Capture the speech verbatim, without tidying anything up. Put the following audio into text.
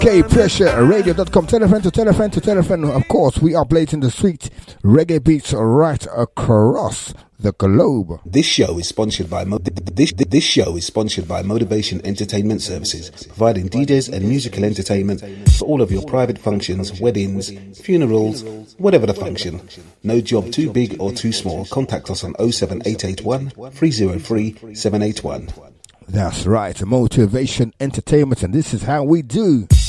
K Pressure Radio dot com. Tell a friend to tell a friend to tell a friend. Of course, we are blazing the sweet reggae beats right across the globe. This show is sponsored by Mo- this this show is sponsored by Motivation Entertainment Services, providing D Js and musical entertainment for all of your private functions, weddings, funerals, whatever the function. No job too big or too small. Contact us on oh seven eight eight one, three oh three, seven eight one. That's right, Motivation Entertainment, and this is how we do.